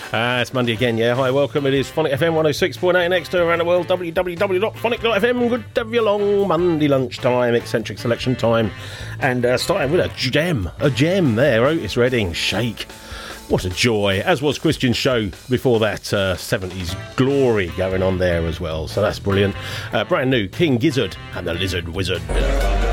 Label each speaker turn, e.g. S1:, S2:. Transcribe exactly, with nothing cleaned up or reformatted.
S1: Uh, it's Monday again, yeah. Hi, welcome. It is Phonic F M one oh six point eight and Exeter around the world, w w w dot phonic dot f m. Good to have you along. Monday lunchtime, eccentric selection time. And uh, starting with a gem, a gem there, Otis Redding, Shake. What a joy, as was Christian's show before that, uh, seventies glory going on there as well. So that's brilliant. Uh, brand new, King Gizzard and the Lizard Wizard.